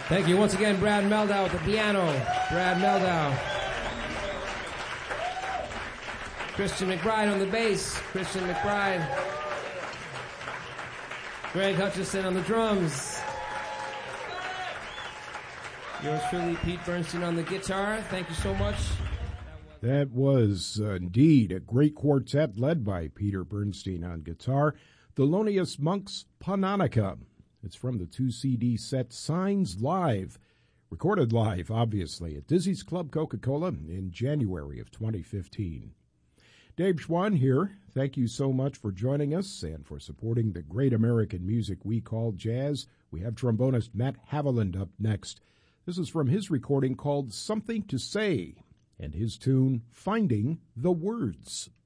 Thank you once again, Brad Meldau at the piano. Brad Meldau. Christian McBride on the bass. Christian McBride. Greg Hutchison on the drums. Yours truly, Pete Bernstein on the guitar. Thank you so much. That was indeed a great quartet led by Peter Bernstein on guitar. Thelonious Monk's Paunanica. It's from the 2-CD set Signs Live, recorded live, obviously, at Dizzy's Club Coca-Cola in January of 2015. Dave Schwann here. Thank you so much for joining us and for supporting the great American music we call jazz. We have trombonist Matt Haviland up next. This is from his recording called Something to Say and his tune, Finding the Words.